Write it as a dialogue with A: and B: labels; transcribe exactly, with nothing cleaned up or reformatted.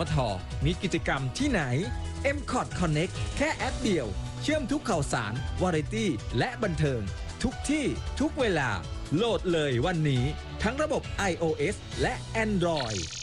A: มทมีกิจกรรมที่ไหน เอ็ม คอท Connect แค่แอปเดียวเชื่อมทุกข่าวสาร วาไรตี้ และบันเทิง ทุกที่ทุกเวลาโหลดเลยวันนี้ทั้งระบบ ไอ โอ เอส และ Android